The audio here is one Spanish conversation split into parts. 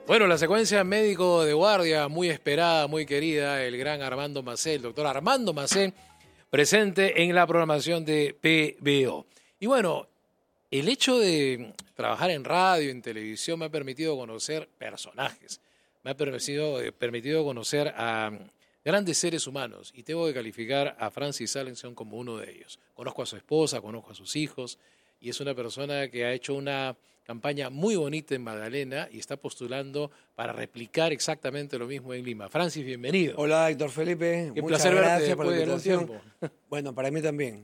Bueno, la secuencia médico de guardia, muy esperada, muy querida, el gran Armando Macé, el doctor Armando Macé, presente en la programación de PBO. Y bueno, el hecho de trabajar en radio, en televisión, me ha permitido conocer personajes, me ha permitido conocer a grandes seres humanos, y tengo que calificar a Francis Alenson como uno de ellos. Conozco a su esposa, conozco a sus hijos, y es una persona que ha hecho una campaña muy bonita en Magdalena y está postulando para replicar exactamente lo mismo en Lima. Francis, bienvenido. Hola, Héctor Felipe. Qué Muchas placer verte gracias por la después de algún invitación. tiempo. Bueno, para mí también.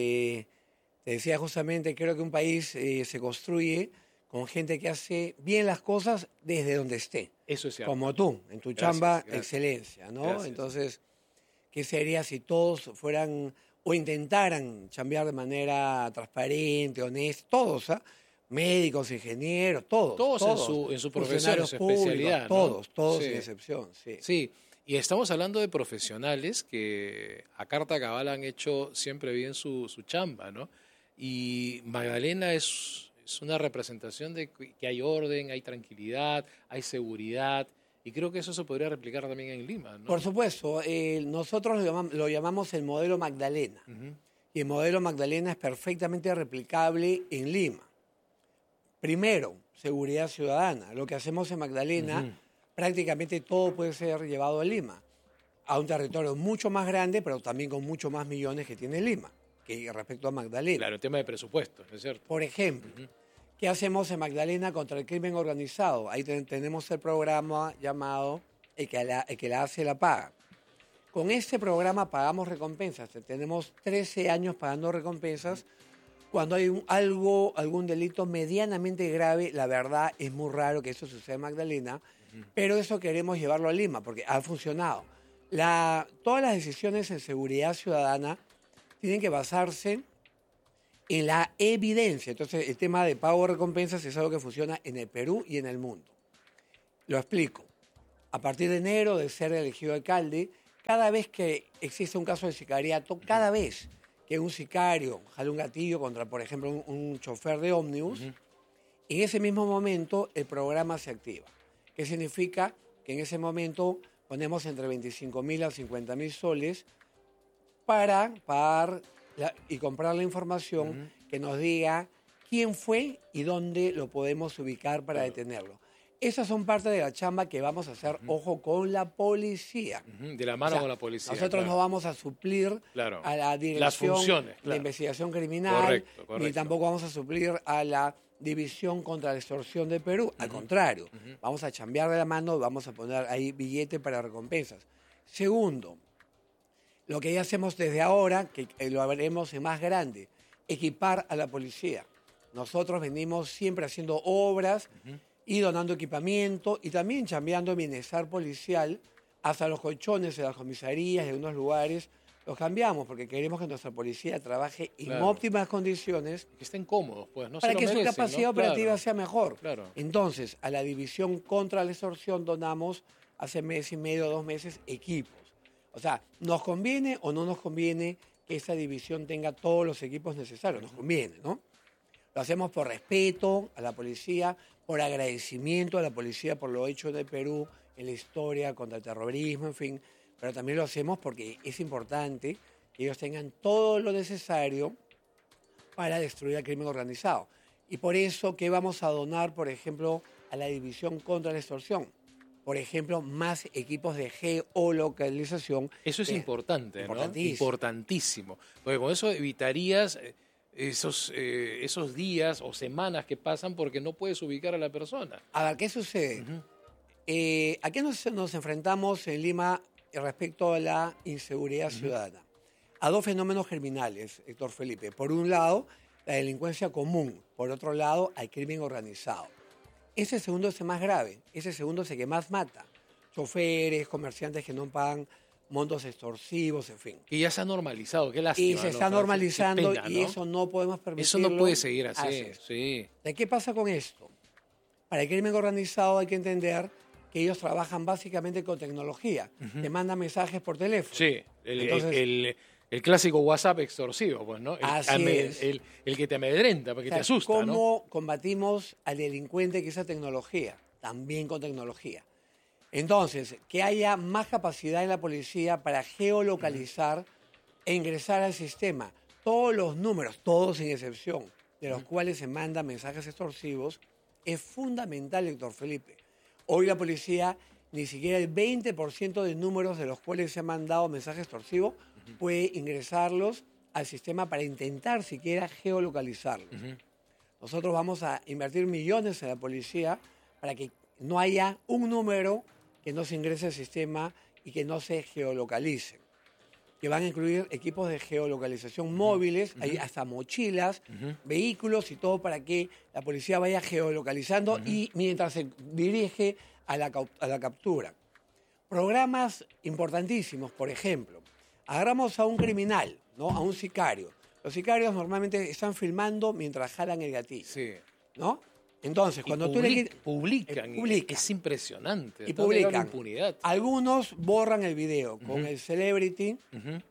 Te decía justamente, creo que un país se construye con gente que hace bien las cosas desde donde esté. Eso es cierto. Como tú, en tu Gracias, chamba, gracias. excelencia, ¿no? Gracias. Entonces, ¿qué sería si todos fueran o intentaran chambear de manera transparente, honesta? Todos, ¿ah? Médicos, ingenieros, todos. Todos en su profesión, en su especialidad, ¿no? Todos Sí. sin excepción, sí. Sí, y estamos hablando de profesionales que a carta cabal han hecho siempre bien su chamba, ¿no? Y Magdalena es una representación de que hay orden, hay tranquilidad, hay seguridad, y creo que eso se podría replicar también en Lima, ¿no? Por supuesto, nosotros lo llamamos el modelo Magdalena. Ujú. Y el modelo Magdalena es perfectamente replicable en Lima. Primero, seguridad ciudadana. Lo que hacemos en Magdalena, Ujú. prácticamente todo puede ser llevado a Lima, a un territorio mucho más grande, pero también con mucho más millones que tiene Lima, que respecto a Magdalena. Claro, el tema de presupuesto, ¿no es cierto? Por ejemplo, Ujú. ¿qué hacemos en Magdalena contra el crimen organizado? Ahí tenemos el programa llamado el que la hace la paga. Con este programa pagamos recompensas. Tenemos 13 años pagando recompensas. Cuando hay algún delito medianamente grave, la verdad es muy raro que eso suceda en Magdalena, pero eso queremos llevarlo a Lima porque ha funcionado. Todas las decisiones en seguridad ciudadana tienen que basarse en la evidencia. Entonces, el tema de pago de recompensas es algo que funciona en el Perú y en el mundo. Lo explico. A partir de enero, de ser elegido alcalde, cada vez que existe un caso de sicariato, cada vez que un sicario jale un gatillo contra, por ejemplo, un chofer de ómnibus, en ese mismo momento el programa se activa. ¿Qué significa? Que en ese momento ponemos entre 25.000 a 50.000 soles para pagar y comprar la información que nos diga quién fue y dónde lo podemos ubicar para detenerlo. Esas son parte de la chamba que vamos a hacer, ojo, con la policía. Ujú, de la mano con la policía. Nosotros claro. no vamos a suplir Claro. a la Las dirección funciones, de claro. investigación criminal, Correcto. ni tampoco vamos a suplir a la División contra la Extorsión de Perú. Al contrario, vamos a chambear de la mano, vamos a poner ahí billete para recompensas. Segundo, lo que ya hacemos desde ahora, que lo haremos en más grande, equipar a la policía. Nosotros venimos siempre haciendo obras y donando equipamiento y también chambeando bienestar policial. Hasta los colchones de las comisarías y en algunos lugares los cambiamos porque queremos que nuestra policía trabaje en Claro. óptimas condiciones Que estén cómodos, pues, ¿no? para Se lo que su merecen, capacidad ¿no? operativa Claro. sea mejor. Claro. Entonces, a la División contra la Extorsión donamos hace mes y medio, 2 meses, equipos. O sea, ¿nos conviene o no nos conviene que esa división tenga todos los equipos necesarios? Nos conviene, ¿no? Lo hacemos por respeto a la policía, por agradecimiento a la policía por lo hecho en el Perú, en la historia contra el terrorismo, en fin. Pero también lo hacemos porque es importante que ellos tengan todo lo necesario para destruir el crimen organizado. Y por eso, ¿qué vamos a donar, por ejemplo, a la División contra la Extorsión? Por ejemplo, más equipos de geolocalización. Eso es importante, ¿no? Importantísimo. Importantísimo. Porque con eso evitarías esos días o semanas que pasan porque no puedes ubicar a la persona. A ver, ¿qué sucede? ¿A qué nos enfrentamos en Lima respecto a la inseguridad ciudadana? A dos fenómenos criminales, Héctor Felipe. Por un lado, la delincuencia común. Por otro lado, al crimen organizado. Ese segundo es el más grave. Ese segundo es el que más mata. Choferes, comerciantes que no pagan montos extorsivos, en fin. Que ya se ha normalizado, qué lástima. Y se ¿no? está Qué normalizando pena, y ¿no? eso no podemos permitirlo. Eso no puede seguir así. es. Sí. ¿De qué pasa con esto? Para el crimen organizado hay que entender que ellos trabajan básicamente con tecnología. Te mandan mensajes por teléfono. Sí, Entonces, el clásico WhatsApp extorsivo, pues, ¿no? Así es. El que te amedrenta, porque o sea, te asusta, ¿no? ¿cómo combatimos al delincuente que esa tecnología? también con tecnología. Entonces, que haya más capacidad en la policía para geolocalizar e ingresar al sistema todos los números, todos sin excepción, de los cuales se mandan mensajes extorsivos, es fundamental, Héctor Felipe. Hoy la policía, ni siquiera el 20% de números de los cuales se han mandado mensajes extorsivos puede ingresarlos al sistema para intentar siquiera geolocalizarlos. Nosotros vamos a invertir millones en la policía para que no haya un número que no se ingrese al sistema y que no se geolocalice. Que van a incluir equipos de geolocalización móviles, hay hasta mochilas, vehículos y todo para que la policía vaya geolocalizando y mientras se dirige a la captura. Programas importantísimos, por ejemplo, agarramos a un criminal, ¿no? A un sicario. Los sicarios normalmente están filmando mientras jalan el gatillo, Sí. ¿no? Entonces, cuando tú publican, publican. es impresionante. Y ¿Dónde está la publican. impunidad? Algunos borran el video con el Celebrity.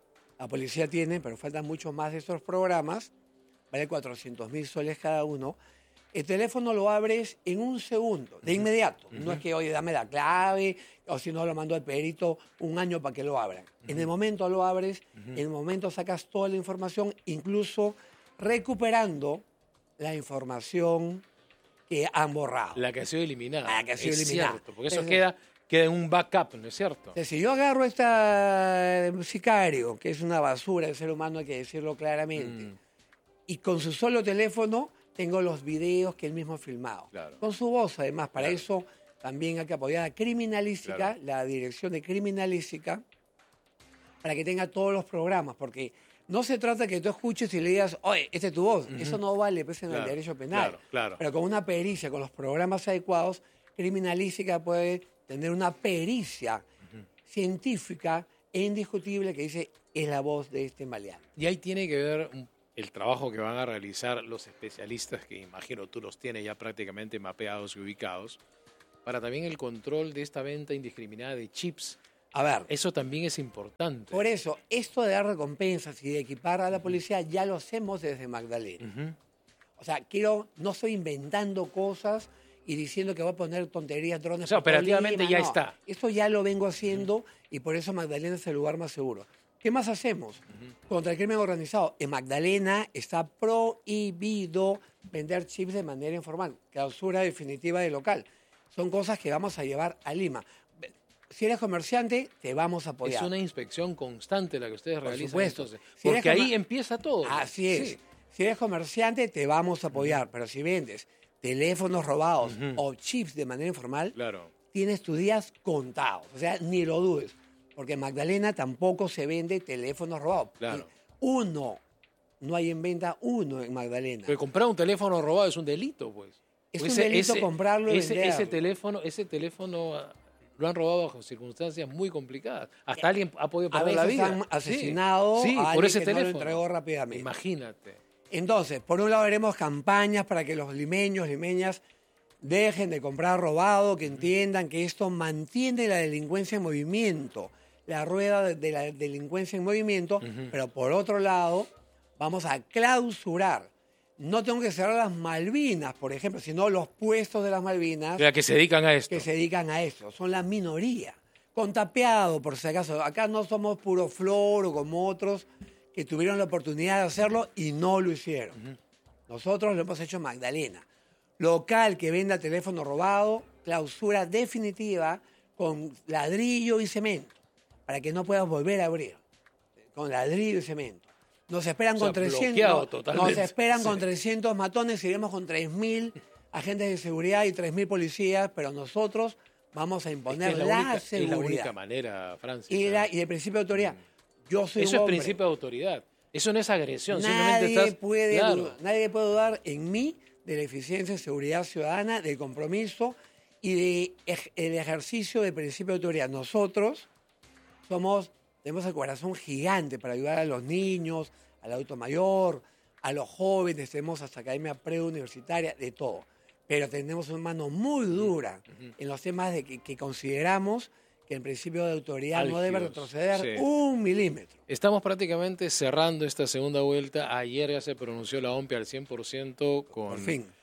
La policía tiene, pero faltan muchos más de estos programas. Vale 400.000 soles cada uno. El teléfono lo abres en un segundo, de inmediato. No es que, oye, dame la clave, o si no lo mando al perito un año para que lo abran. En el momento lo abres, en el momento sacas toda la información, incluso recuperando la información que han borrado. La que ha sido eliminada. La que ha sido Es eliminada. cierto, porque eso Entonces, queda en un backup, ¿no es cierto? Si yo agarro esta sicario, que es una basura del ser humano, hay que decirlo claramente, y con su solo teléfono tengo los videos que él mismo ha filmado. Claro. Con su voz, además. Para Claro. eso también hay que apoyar a Criminalística, Claro. la dirección de Criminalística, para que tenga todos los programas, porque no se trata que tú escuches y le digas, oye, esta es tu voz. Eso no vale, pues, en el Claro, derecho penal. claro, claro. Pero con una pericia, con los programas adecuados, Criminalística puede tener una pericia científica e indiscutible que dice, es la voz de este maleante. Y ahí tiene que ver el trabajo que van a realizar los especialistas, que imagino tú los tienes ya prácticamente mapeados y ubicados, para también el control de esta venta indiscriminada de chips. A ver, Eso también es importante. por eso, esto de dar recompensas y de equipar a la policía ya lo hacemos desde Magdalena. O sea, no estoy inventando cosas y diciendo que voy a poner tonterías, drones. O sea, por todo operativamente Lima, ya no. está. Esto ya lo vengo haciendo y por eso Magdalena es el lugar más seguro. ¿Qué más hacemos? Contra el crimen organizado. En Magdalena está prohibido vender chips de manera informal. Clausura definitiva del local. Son cosas que vamos a llevar a Lima. Si eres comerciante, te vamos a apoyar. Es una inspección constante la que ustedes Por realizan. supuesto. Entonces, Si eres porque ahí comer- empieza todo. Así es. Sí. Si eres comerciante, te vamos a apoyar. Pero si vendes teléfonos robados o chips de manera informal, Claro. tienes tus días contados. O sea, ni lo dudes. Porque en Magdalena tampoco se vende teléfonos robados. Claro. Uno. No hay en venta uno en Magdalena. Pero comprar un teléfono robado es un delito, pues. Es Pues un delito comprarlo y venderlo. ese teléfono lo han robado bajo circunstancias muy complicadas. Hasta alguien ha podido A perder la veces vida. han asesinado Sí, a por alguien ese que no lo teléfono. entregó rápidamente. Imagínate. Entonces, por un lado haremos campañas para que los limeños, limeñas, dejen de comprar robado, que entiendan que esto mantiene la delincuencia en movimiento, la rueda de la delincuencia en movimiento, pero por otro lado, vamos a clausurar. No tengo que cerrar las Malvinas, por ejemplo, sino los puestos de las Malvinas O sea, que se dedican a esto. que se dedican a eso. Son la minoría. Con tapeado, por si acaso. Acá no somos puro floro como otros que tuvieron la oportunidad de hacerlo y no lo hicieron. Nosotros lo hemos hecho en Magdalena. Local que venda teléfono robado, clausura definitiva con ladrillo y cemento, para que no puedas volver a abrir. Con ladrillo y cemento. Nos esperan O sea, con 300. bloqueado totalmente. Nos esperan con Sí. 300 matones, iremos con 3.000 agentes de seguridad y 3.000 policías, pero nosotros vamos a Es que imponer es la es la seguridad. única manera, Francis. Y el principio de autoridad. Yo soy Eso un es hombre. principio de autoridad. Eso no es agresión. Nadie Simplemente estás. puede Claro. nadie puede dudar en mí de la eficiencia y seguridad ciudadana, del compromiso y del ejercicio del principio de autoridad. Nosotros tenemos el corazón gigante para ayudar a los niños, al adulto mayor, a los jóvenes, tenemos hasta academia preuniversitaria, de todo. Pero tenemos una mano muy dura en los temas de que consideramos que el principio de autoridad no debe Álgidos, retroceder sí. 1 milímetro. Estamos prácticamente cerrando esta segunda vuelta. Ayer ya se pronunció la OMPE al 100% con Por fin.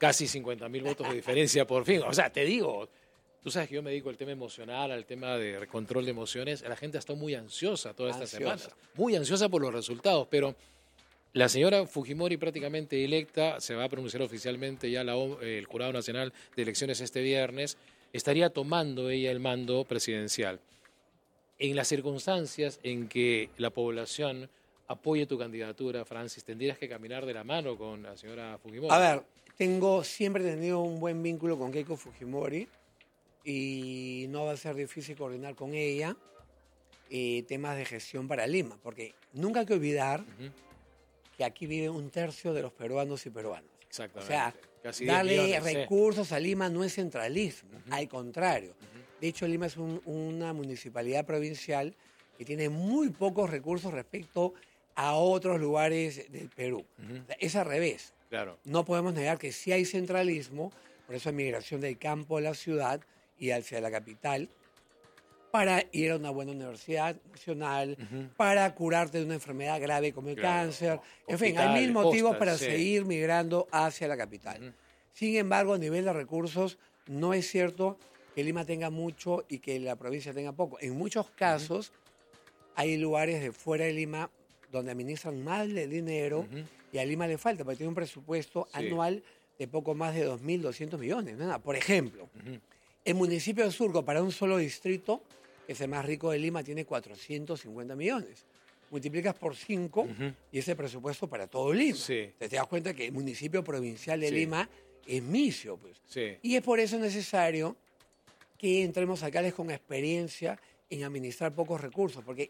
casi 50.000 votos de diferencia por fin. O sea, te digo, tú sabes que yo me dedico al tema emocional, al tema de control de emociones. La gente ha estado muy ansiosa todas estas semanas, muy ansiosa por los resultados, pero la señora Fujimori, prácticamente electa, se va a pronunciar oficialmente ya el Jurado Nacional de Elecciones este viernes, estaría tomando ella el mando presidencial. En las circunstancias en que la población apoye tu candidatura, Francis, tendrías que caminar de la mano con la señora Fujimori. A ver, siempre he tenido un buen vínculo con Keiko Fujimori y no va a ser difícil coordinar con ella temas de gestión para Lima, porque nunca hay que olvidar que aquí vive 1/3 de los peruanos y peruanas. Exactamente. O sea, casi darle 10 millones, recursos a Lima no es centralismo, al contrario. De hecho, Lima es una municipalidad provincial que tiene muy pocos recursos respecto a otros lugares del Perú. O sea, es al revés. Claro. No podemos negar que sí hay centralismo, por eso hay migración del campo a la ciudad y hacia la capital, para ir a una buena universidad nacional, para curarte de una enfermedad grave como el cáncer. En fin, hay mil motivos para seguir migrando hacia la capital. Sin embargo, a nivel de recursos, no es cierto que Lima tenga mucho y que la provincia tenga poco. En muchos casos, hay lugares de fuera de Lima donde administran más de dinero y a Lima le falta, porque tiene un presupuesto anual de poco más de 2.200 millones. Nada. Por ejemplo, el municipio de Surco, para un solo distrito, que es el más rico de Lima, tiene 450 millones. Multiplicas por 5 y ese presupuesto para todo Lima. Te das cuenta que el municipio provincial de Lima es misio. Pues. Y es por eso necesario que entremos alcaldes con experiencia en administrar pocos recursos, porque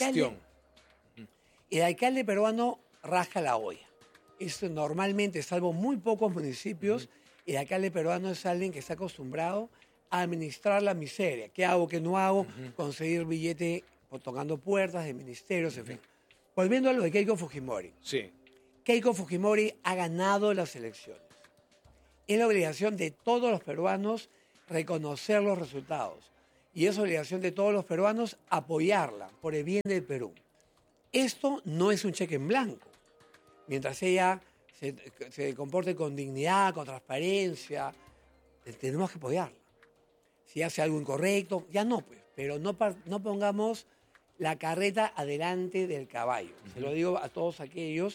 el alcalde peruano rasca la olla. Esto normalmente, salvo muy pocos municipios, el alcalde peruano es alguien que está acostumbrado a administrar la miseria. ¿Qué hago, qué no hago? Conseguir billete tocando puertas de ministerios, en fin. Volviendo a lo de Keiko Fujimori. Keiko Fujimori ha ganado las elecciones. Es la obligación de todos los peruanos reconocer los resultados. Y es obligación de todos los peruanos apoyarla por el bien del Perú. Esto no es un cheque en blanco. Mientras ella se comporte con dignidad, con transparencia, tenemos que apoyarla. Si hace algo incorrecto, ya no, pues. Pero no pongamos la carreta adelante del caballo. Se lo digo a todos aquellos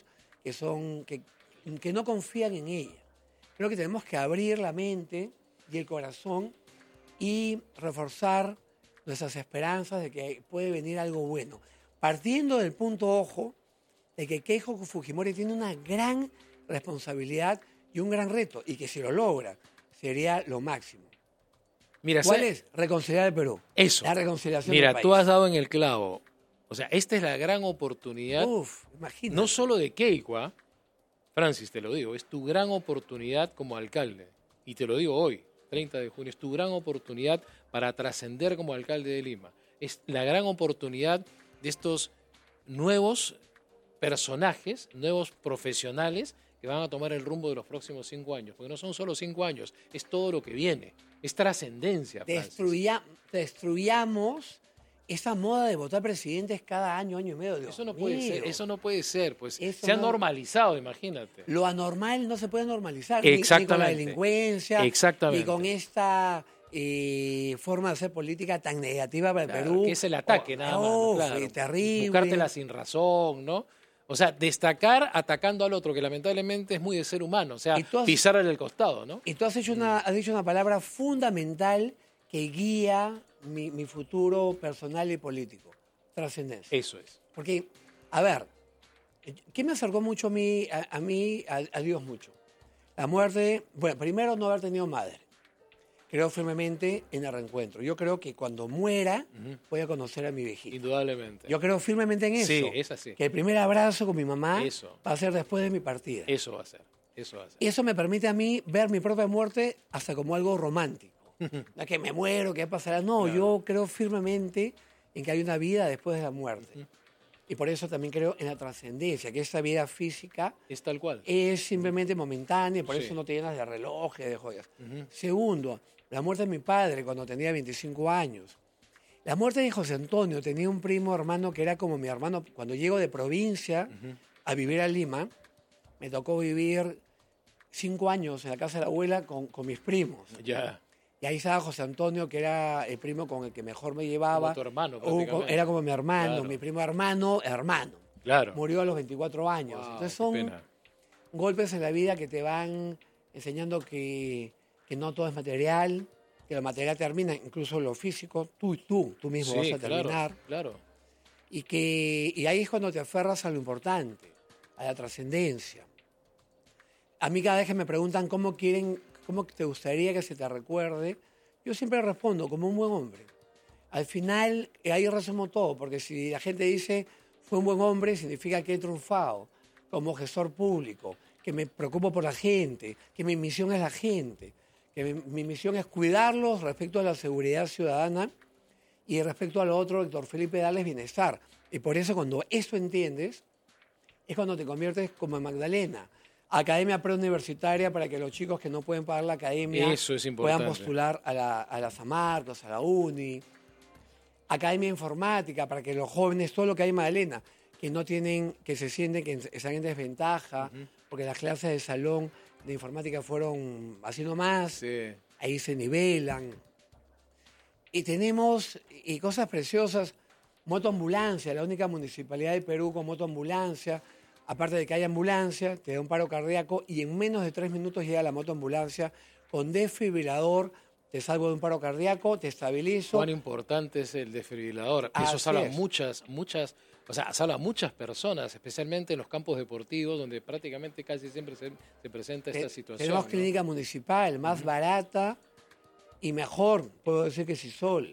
que no confían en ella. Creo que tenemos que abrir la mente y el corazón y reforzar nuestras esperanzas de que puede venir algo bueno. Partiendo del punto, ojo, de que Keiko Fujimori tiene una gran responsabilidad y un gran reto, y que si lo logra, sería lo máximo. Mira, ¿cuál es? Reconciliar el Perú. Eso. La reconciliación del país. Mira, tú has dado en el clavo. O sea, esta es la gran oportunidad, imagínate. No solo de Keiko, Francis, te lo digo, es tu gran oportunidad como alcalde. Y te lo digo hoy, 30 de junio, es tu gran oportunidad para trascender como alcalde de Lima. Es la gran oportunidad de estos nuevos personajes, nuevos profesionales que van a tomar el rumbo de los próximos 5 años. Porque no son solo 5 años, es todo lo que viene. Es trascendencia, Francis. Destruyamos esa moda de votar presidentes cada año, año y medio. Eso no puede ser, pues se ha normalizado, imagínate. Lo anormal no se puede normalizar. Exactamente. Ni con la delincuencia, exactamente. ni con esta forma de hacer política tan negativa para el Perú. Que es el ataque, nada más. Claro. Terrible. Buscártela sin razón, ¿no? O sea, destacar atacando al otro, que lamentablemente es muy de ser humano. O sea, pisarle el costado, ¿no? Y tú has dicho una palabra fundamental que guía mi futuro personal y político. Trascendencia. Eso es. Porque, a ver, ¿qué me acercó mucho a Dios mucho? La muerte, bueno, primero no haber tenido madre. Creo firmemente en el reencuentro. Yo creo que cuando muera voy a conocer a mi viejita. Indudablemente. Yo creo firmemente en eso. Sí, es así. Que el primer abrazo con mi mamá va a ser después de mi partida. Eso va a ser. Y eso me permite a mí ver mi propia muerte hasta como algo romántico. No es que me muero, que pasará. No, claro. Yo creo firmemente en que hay una vida después de la muerte. Y por eso también creo en la trascendencia, que esa vida física es tal cual. Es simplemente momentánea, por eso no te llenas de relojes, de joyas. Segundo, la muerte de mi padre cuando tenía 25 años. La muerte de José Antonio, tenía un primo hermano que era como mi hermano. Cuando llego de provincia a vivir a Lima, me tocó vivir 5 años en la casa de la abuela con mis primos. Ya. Y ahí estaba José Antonio, que era el primo con el que mejor me llevaba. Como tu hermano, prácticamente. Era como mi hermano, Claro. mi primo hermano. Claro. Murió a los 24 años. Wow, Entonces qué son pena. golpes en la vida que te van enseñando que no todo es material, que lo material termina, incluso lo físico, tú mismo Sí, vas a terminar. Claro. Y ahí es cuando te aferras a lo importante, a la trascendencia. A mí cada vez que me preguntan cómo te gustaría que se te recuerde, yo siempre respondo como un buen hombre. Al final, ahí resumo todo, porque si la gente dice fue un buen hombre, significa que he triunfado como gestor público, que me preocupo por la gente, que mi misión es la gente, que mi misión es cuidarlos respecto a la seguridad ciudadana y respecto a lo otro, doctor Felipe, darles bienestar. Y por eso cuando eso entiendes, es cuando te conviertes como en Magdalena. Academia preuniversitaria para que los chicos que no pueden pagar la academia Eso es importante. puedan postular a la San Marcos, a la UNI. Academia informática para que los jóvenes, todo lo que hay en Magdalena, que se sienten que están en desventaja, porque las clases de salón de informática fueron así nomás, Sí. ahí se nivelan. Y tenemos cosas preciosas, motoambulancia, la única municipalidad de Perú con motoambulancia. Aparte de que hay ambulancia, te da un paro cardíaco y en menos de 3 minutos llega la motoambulancia con desfibrilador, te salvo de un paro cardíaco, te estabilizo. Cuán importante es el desfibrilador. Eso Así salva es. salva muchas personas, especialmente en los campos deportivos, donde prácticamente casi siempre se presenta esta situación. Tenemos ¿no? clínica municipal, más barata y mejor, puedo decir que Sisol.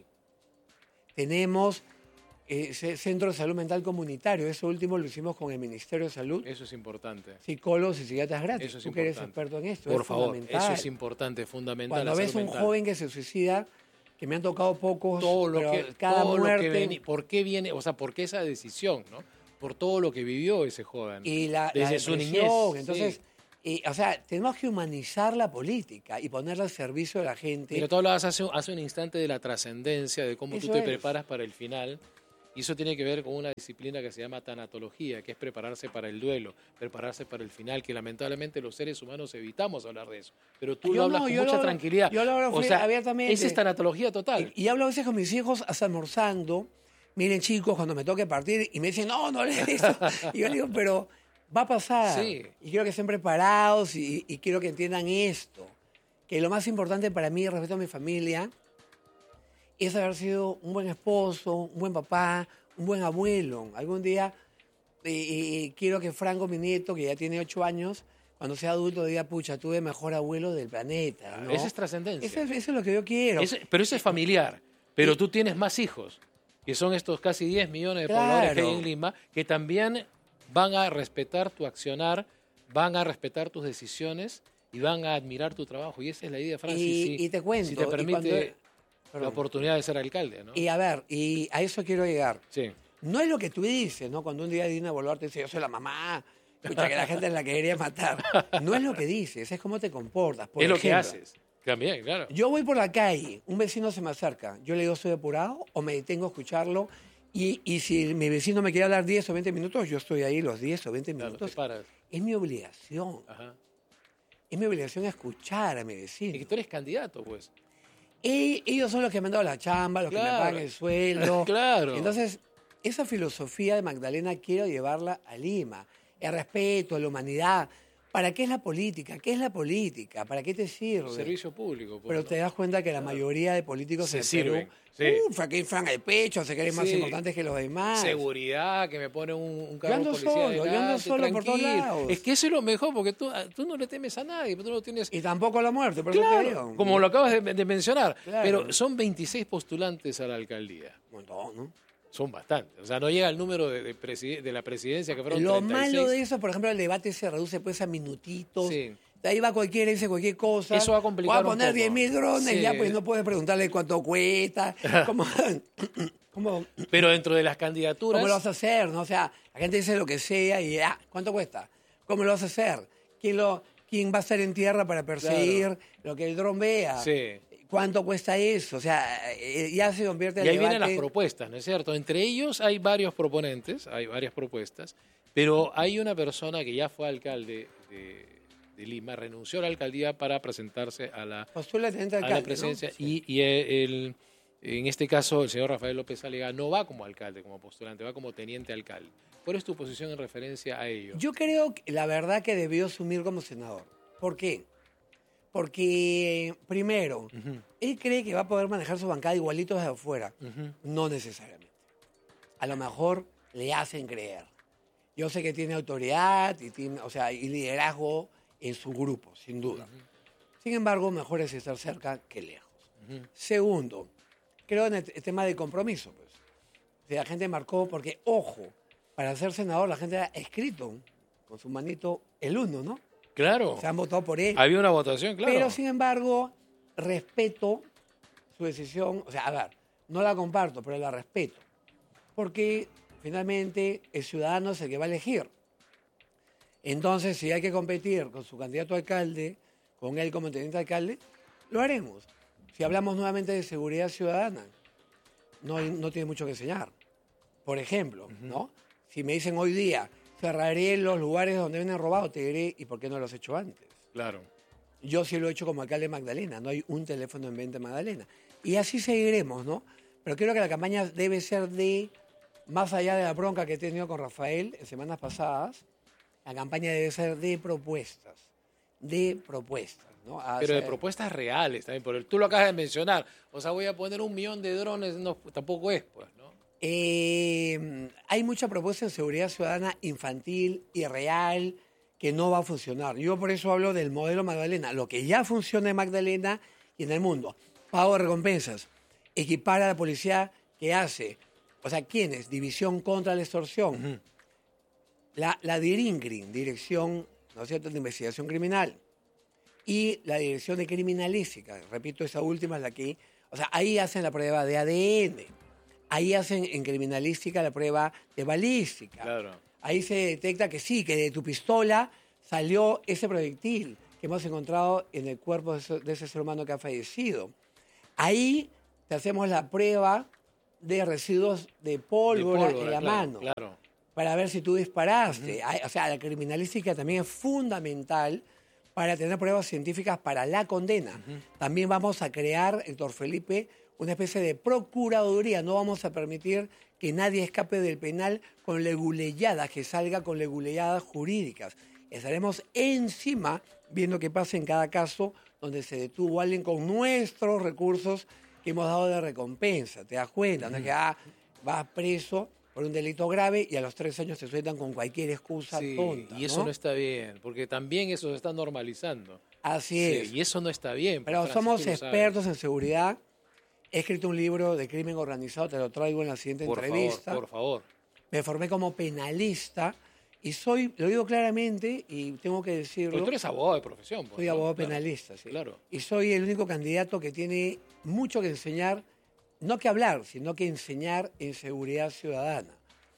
Tenemos centro de salud mental comunitario, eso último lo hicimos con el Ministerio de Salud. Eso es importante. Psicólogos y psiquiatras gratis. Eso es Tú que eres importante. experto en esto. Por es favor, fundamental. eso es importante, fundamental. Cuando la ves salud un mental. joven que se suicida, que me han tocado pocos, todo lo pero que, cada todo lo que muerte ¿por qué viene? O sea, ¿por qué esa decisión, no? Por todo lo que vivió ese joven. y la desde su niñez. depresión. Entonces, sí. o sea, tenemos que humanizar la política y ponerla al servicio de la gente. Mira, tú hablabas hace un instante de la trascendencia, de cómo tú Eso te es. preparas para el final. Y eso tiene que ver con una disciplina que se llama tanatología, que es prepararse para el duelo, prepararse para el final, que lamentablemente los seres humanos evitamos hablar de eso. Pero tú Yo lo hablas no, con yo mucha lo- tranquilidad. yo lo hablo o sea, abiertamente. esa es tanatología total. Y hablo a veces con mis hijos hasta almorzando. Miren, chicos, cuando me toque partir, y me dicen, no hables de eso. Y yo le digo, pero va a pasar. Sí. Y quiero que estén preparados y quiero que entiendan esto. Que lo más importante para mí, respecto a mi familia, es haber sido un buen esposo, un buen papá, un buen abuelo. Algún día quiero que Franco, mi nieto, que ya tiene 8 años, cuando sea adulto, diga, pucha, tuve mejor abuelo del planeta. ¿no? Esa es trascendencia. Eso es lo que yo quiero. Pero eso es familiar. Pero Y- tú tienes más hijos, que son estos casi 10 millones de Claro. pobladores que hay en Lima, que también van a respetar tu accionar, van a respetar tus decisiones y van a admirar tu trabajo. Y esa es la idea, Francis. Y te cuento. Si te y permite la perdón. oportunidad de ser alcalde, ¿no? Y a ver, y a eso quiero llegar. Sí. No es lo que tú dices, ¿no? Cuando un día Dina Boluarte dice, yo soy la mamá, escucha que la gente la quería matar. No es lo que dices, es cómo te comportas. Por Es lo que ejemplo, haces. También, claro. Yo voy por la calle, un vecino se me acerca, yo le digo, estoy apurado, o me detengo a escucharlo, y si mi vecino me quiere hablar 10 o 20 minutos, yo estoy ahí los 10 o 20 Claro, te minutos. paras. Es mi obligación, Ajá. es mi obligación escuchar a mi Y vecino. que tú eres candidato, pues. Ellos son los que me han dado la chamba, los que me Claro. pagan el sueldo. Claro. Entonces, esa filosofía de Magdalena quiero llevarla a Lima. El respeto, la humanidad. ¿Para qué es la política? ¿Qué es la política? ¿Para qué te sirve? Servicio público. pues, Pero ¿no? te das cuenta que la mayoría de políticos Se en sirven, Perú, sí. aquí inflan el pecho, se creen más Sí. importantes que los demás. Seguridad, que me pone un carro ando policía solo, yo ando delante, solo por todos tranquilo. lados. Es que eso es lo mejor, porque tú no le temes a nadie, tú no tienes... Y tampoco a la muerte, por eso te Claro, digo. como lo acabas de mencionar. Claro. Pero son 26 postulantes a la alcaldía. Un montón, ¿no? Son bastantes. O sea, no llega el número de la presidencia, que fueron Lo 36. malo de eso, por ejemplo, el debate se reduce pues a minutitos. Sí. De ahí va cualquiera, dice cualquier cosa. Eso va a complicar Voy a poner un poco. 10.000 drones, Sí. ya pues no puedes preguntarle cuánto cuesta, cómo Pero dentro de las candidaturas... lo vas a hacer, ¿no? O sea, la gente dice lo que sea y ¿cuánto cuesta? ¿Cómo lo vas a hacer? ¿Quién va a estar en tierra para perseguir lo que el dron vea? Sí. ¿Cuánto cuesta eso? O sea, ya se convierte en Y ahí debate. vienen las propuestas, ¿no es cierto? Entre ellos hay varios proponentes, hay varias propuestas, pero hay una persona que ya fue alcalde de Lima, renunció a la alcaldía para presentarse a la, Postula teniente a alcalde, la presidencia. ¿no? Sí. En este caso, el señor Rafael López Alega no va como alcalde, como postulante, va como teniente alcalde. ¿Cuál es tu posición en referencia a ello? Yo creo, la verdad, que debió asumir como senador. ¿Por qué? Porque, primero, él cree que va a poder manejar su bancada igualito desde afuera. No necesariamente. A lo mejor le hacen creer. Yo sé que tiene autoridad y, y liderazgo en su grupo, sin duda. Sin embargo, mejor es estar cerca que lejos. Segundo, creo en el tema de compromiso. Pues. O sea, la gente marcó, porque, ojo, para ser senador la gente ha escrito con su manito el 1, ¿no? Claro. Se han votado por él. Había una votación, claro. Pero, sin embargo, respeto su decisión. O sea, a ver, no la comparto, pero la respeto. Porque, finalmente, el ciudadano es el que va a elegir. Entonces, si hay que competir con su candidato a alcalde, con él como teniente alcalde, lo haremos. Si hablamos nuevamente de seguridad ciudadana, no tiene mucho que enseñar. Por ejemplo, ¿no? Si me dicen hoy día, cerraré los lugares donde vienen robados, te diré, ¿y por qué no lo has hecho antes? Claro. Yo sí lo he hecho como alcalde de Magdalena, no hay un teléfono en venta en Magdalena. Y así seguiremos, ¿no? Pero creo que la campaña debe ser más allá de la bronca que he tenido con Rafael en semanas pasadas, la campaña debe ser de propuestas, ¿no? Pero de propuestas reales también, porque tú lo acabas de mencionar. O sea, voy a poner 1 millón de drones, no, tampoco es, pues, ¿no? Hay mucha propuesta en seguridad ciudadana infantil y real que no va a funcionar. Yo por eso hablo del modelo Magdalena, lo que ya funciona en Magdalena y en el mundo. Pago de recompensas, equipar a la policía que hace, o sea, ¿quién es? División contra la extorsión. La DIRINCRIM, Dirección, ¿no es cierto?, de Investigación Criminal, y la Dirección de Criminalística, repito, esa última es la que, o sea, ahí hacen la prueba de ADN, ahí hacen en criminalística la prueba de balística. Claro. Ahí se detecta que sí, que de tu pistola salió ese proyectil que hemos encontrado en el cuerpo de ese ser humano que ha fallecido. Ahí te hacemos la prueba de residuos de pólvora en la mano. Claro. Para ver si tú disparaste. O sea, la criminalística también es fundamental para tener pruebas científicas para la condena. También vamos a crear, Héctor Felipe, una especie de procuraduría. No vamos a permitir que nadie escape del penal con leguleyadas, que salga con leguleyadas jurídicas. Estaremos encima viendo qué pasa en cada caso donde se detuvo alguien con nuestros recursos que hemos dado de recompensa. ¿Te das cuenta? No es que vas preso por un delito grave y a los 3 años te sueltan con cualquier excusa tonta. Y eso no está bien, porque también eso se está normalizando. Así es. Y eso no está bien. Pero Francis, somos expertos en seguridad. He escrito un libro de crimen organizado, te lo traigo en la siguiente entrevista. Por favor. Me formé como penalista y lo digo claramente y tengo que decirlo. Pero tú eres abogado de profesión. Soy abogado penalista, sí. Claro. Y soy el único candidato que tiene mucho que enseñar, no que hablar, sino que enseñar en seguridad ciudadana.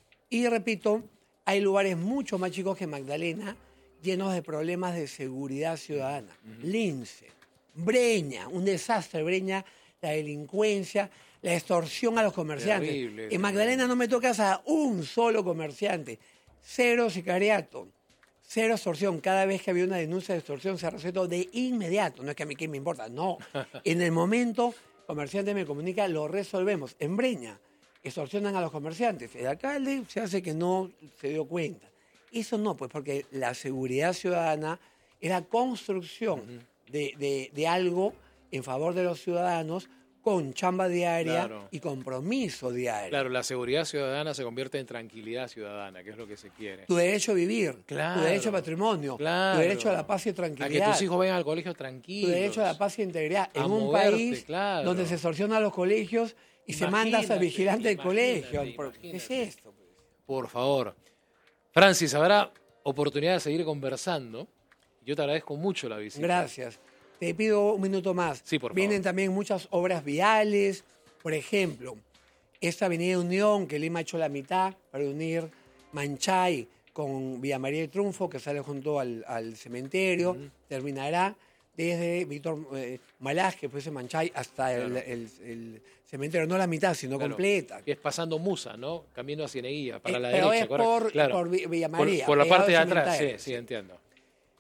Y repito, hay lugares mucho más chicos que Magdalena llenos de problemas de seguridad ciudadana. Lince, Breña, un desastre, Breña, la delincuencia, la extorsión a los comerciantes. Terrible, en Magdalena no me tocas a un solo comerciante. 0 sicariato, 0 extorsión. Cada vez que había una denuncia de extorsión se resuelto de inmediato. No es que a mí qué me importa, no. En el momento, comerciante me comunica, lo resolvemos. En Breña, extorsionan a los comerciantes. El alcalde se hace que no se dio cuenta. Eso no, pues porque la seguridad ciudadana es la construcción de algo en favor de los ciudadanos con chamba diaria y compromiso diario. Claro, la seguridad ciudadana se convierte en tranquilidad ciudadana, que es lo que se quiere. Tu derecho a vivir, tu derecho a patrimonio, tu derecho a la paz y tranquilidad. A que tus hijos vayan al colegio tranquilos. Tu derecho a la paz y integridad. En un país donde se extorsiona a los colegios y se manda al vigilante del colegio. ¿Qué es esto? Por favor. Francis, habrá oportunidad de seguir conversando. Yo te agradezco mucho la visita. Gracias. Te pido un minuto más. Sí, por favor. Vienen también muchas obras viales. Por ejemplo, esta avenida Unión, que Lima ha hecho la mitad para unir Manchay con Villa María del Triunfo, que sale junto al cementerio, terminará desde Víctor Malás, que fuese Manchay, hasta el cementerio, no la mitad, sino completa. Que es pasando Musa, ¿no? Camino a Cieneguilla, para la pero derecha. Es por Villa María. Por la parte de atrás, sí, entiendo.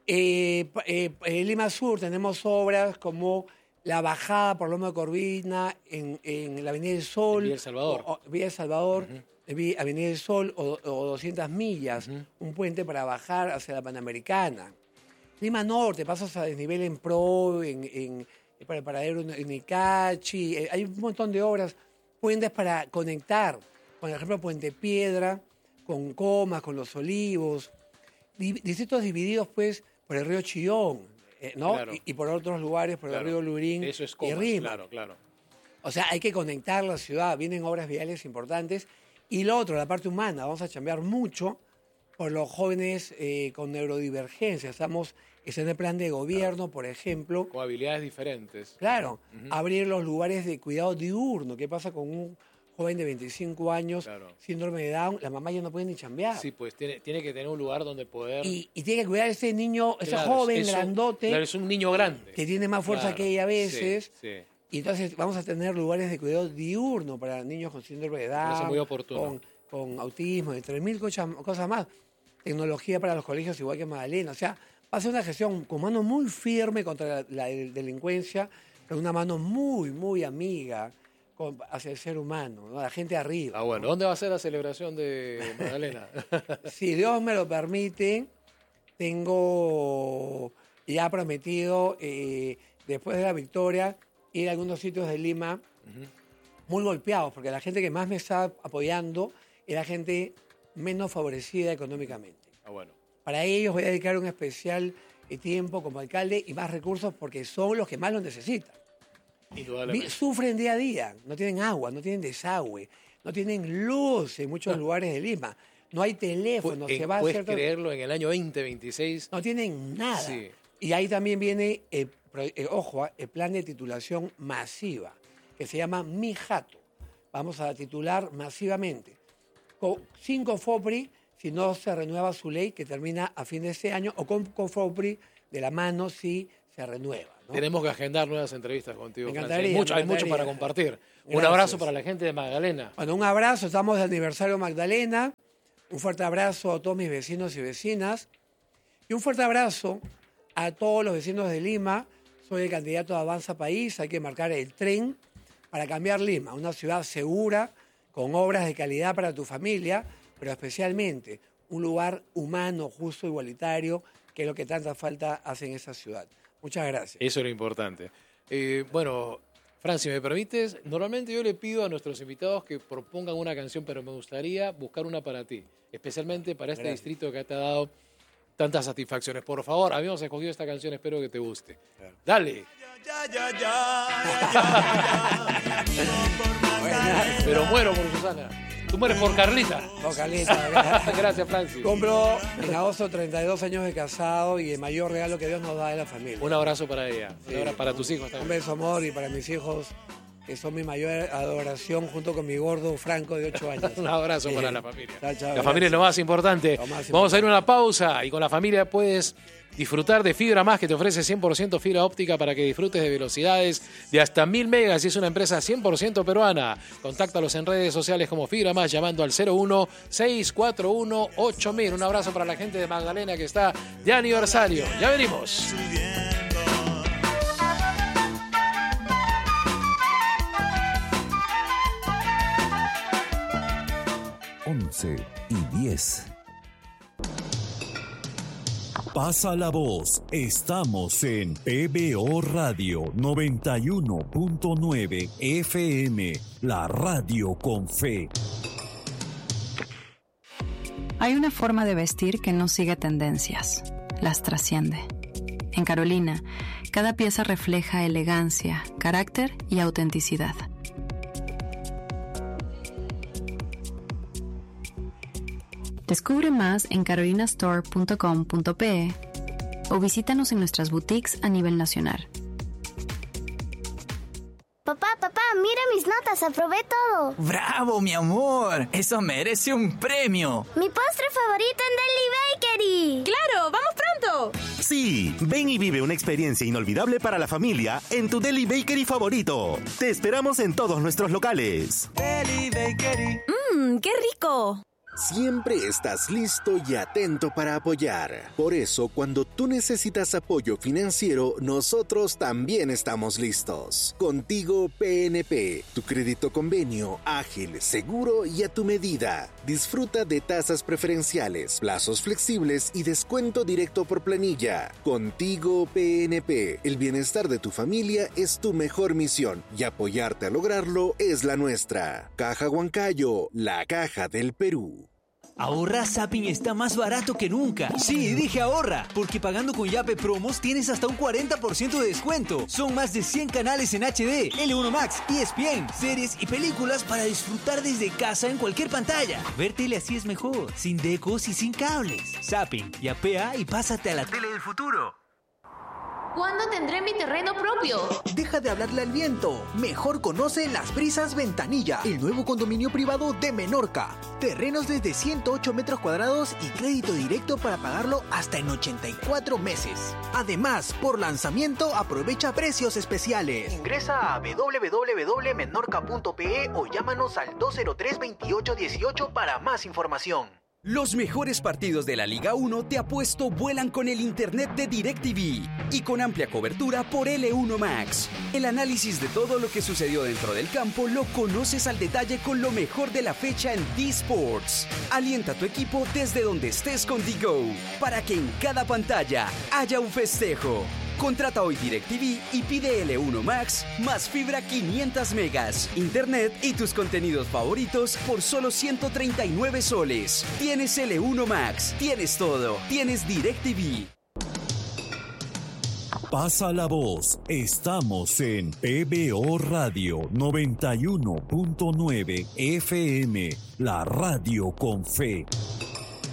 Lima Sur tenemos obras como la bajada por Lomo de Corvina en la Avenida del Sol. Villa El Salvador. Villa El Salvador, Avenida del Sol o 200 millas, un puente para bajar hacia la Panamericana. Lima Norte, pasas a desnivel en Pro, para el paradero en Icachi. Hay un montón de obras, puentes para conectar. Por ejemplo, Puente Piedra, con Comas, con Los Olivos. Distritos divididos, pues, por el río Chillón, ¿no? Claro. Y por otros lugares, por el río Lurín Eso es y Comas, Rima. claro. O sea, hay que conectar la ciudad. Vienen obras viales importantes. Y lo otro, la parte humana. Vamos a chambear mucho por los jóvenes con neurodivergencia. Estamos en el plan de gobierno, por ejemplo. Con habilidades diferentes. Claro, abrir los lugares de cuidado diurno. ¿Qué pasa con un joven de 25 años, síndrome de Down? La mamá ya no puede ni chambear. Sí, pues tiene que tener un lugar donde poder... Y tiene que cuidar a ese niño, ese Claro, joven grandote. Claro, es un niño grande. Que tiene más fuerza que ella a veces. Sí. Y entonces vamos a tener lugares de cuidado diurno para niños con síndrome de Down. Eso es muy oportuno. Con autismo, entre mil cosas más. Tecnología para los colegios igual que Magdalena. O sea, va a ser una gestión con mano muy firme contra la delincuencia, con una mano muy, muy amiga hacia el ser humano, ¿no? La gente arriba. Ah, bueno. ¿Dónde va a ser la celebración de Magdalena? Si Dios me lo permite, tengo ya prometido, después de la victoria, ir a algunos sitios de Lima muy golpeados, porque la gente que más me está apoyando es la gente menos favorecida económicamente. Ah, bueno. Para ellos voy a dedicar un especial tiempo como alcalde y más recursos porque son los que más lo necesitan. Indudablemente. Sufren día a día, no tienen agua, no tienen desagüe, no tienen luz en muchos lugares de Lima, no hay teléfono, se va a ¿Puedes hacer... creerlo? En el año 2026... No tienen nada. Sí. Y ahí también viene, el plan de titulación masiva, que se llama Mi Jato. Vamos a titular masivamente. Con 5 FOPRI, si no se renueva su ley, que termina a fin de este año, o con FOPRI de la mano si se renueva, ¿no? Tenemos que agendar nuevas entrevistas contigo, Me Francia. encantaría, Hay mucho para compartir. Gracias. Un abrazo para la gente de Magdalena. Bueno, un abrazo, estamos de aniversario Magdalena. Un fuerte abrazo a todos mis vecinos y vecinas. Y un fuerte abrazo a todos los vecinos de Lima. Soy el candidato de Avanza País. Hay que marcar el tren para cambiar Lima. Una ciudad segura, con obras de calidad para tu familia, pero especialmente un lugar humano, justo, igualitario, que es lo que tanta falta hace en esa ciudad. Muchas gracias. Eso es lo importante. Bueno, Franci, ¿me permites? Normalmente yo le pido a nuestros invitados que propongan una canción, pero me gustaría buscar una para ti, especialmente para este distrito que te ha dado tantas satisfacciones. Por favor, habíamos escogido esta canción, espero que te guste. Claro. Dale. Pero muero por Susana. Tú mueres por Carlita. Por Carlita. Gracias, Francis. Cumplo en agosto 32 años de casado y el mayor regalo que Dios nos da es la familia. Un abrazo para ella. Sí. Un abrazo para tus hijos también. Un beso, amor, y para mis hijos, que son mi mayor adoración, junto con mi gordo Franco de 8 años. Un abrazo para la familia. Chao, la familia es lo más importante. Vamos a ir a una pausa y con la familia puedes disfrutar de Fibra Más, que te ofrece 100% fibra óptica para que disfrutes de velocidades de hasta 1000 megas y es una empresa 100% peruana. Contáctalos en redes sociales como Fibra Más llamando al 01-641-8000. Un abrazo para la gente de Magdalena que está de aniversario. Ya venimos. 11:10. Pasa la voz. Estamos en PBO Radio 91.9 FM, la radio con fe. Hay una forma de vestir que no sigue tendencias, las trasciende. En Carolina, cada pieza refleja elegancia, carácter y autenticidad. Descubre más en carolinastore.com.pe o visítanos en nuestras boutiques a nivel nacional. Papá, mira mis notas, aprobé todo. ¡Bravo, mi amor! ¡Eso merece un premio! ¡Mi postre favorito en Deli Bakery! ¡Claro! ¡Vamos pronto! Sí, ven y vive una experiencia inolvidable para la familia en tu Deli Bakery favorito. Te esperamos en todos nuestros locales. Deli Bakery. ¡Qué rico! Siempre estás listo y atento para apoyar. Por eso, cuando tú necesitas apoyo financiero, nosotros también estamos listos. Contigo PNP, tu crédito convenio, ágil, seguro y a tu medida. Disfruta de tasas preferenciales, plazos flexibles y descuento directo por planilla. Contigo PNP, el bienestar de tu familia es tu mejor misión y apoyarte a lograrlo es la nuestra. Caja Huancayo, la caja del Perú. Ahorra Zapping está más barato que nunca. Sí, dije ahorra, porque pagando con Yape Promos tienes hasta un 40% de descuento. Son más de 100 canales en HD, L1 Max, ESPN, series y películas para disfrutar desde casa en cualquier pantalla. Ver tele así es mejor, sin decos y sin cables. Zapping, yapea y pásate a la tele del futuro. ¿Cuándo tendré mi terreno propio? Deja de hablarle al viento. Mejor conoce Las Brisas Ventanilla, el nuevo condominio privado de Menorca. Terrenos desde 108 metros cuadrados y crédito directo para pagarlo hasta en 84 meses. Además, por lanzamiento aprovecha precios especiales. Ingresa a www.menorca.pe o llámanos al 203-2818 para más información. Los mejores partidos de la Liga 1 te apuesto vuelan con el internet de DirecTV y con amplia cobertura por L1 Max. El análisis de todo lo que sucedió dentro del campo lo conoces al detalle con lo mejor de la fecha en D-Sports. Alienta a tu equipo desde donde estés con DiGo para que en cada pantalla haya un festejo. Contrata hoy DirecTV y pide L1 Max más fibra 500 megas, internet y tus contenidos favoritos por solo 139 soles. Tienes L1 Max, tienes todo, tienes DirecTV. Pasa la voz, estamos en PBO Radio 91.9 FM, la radio con fe.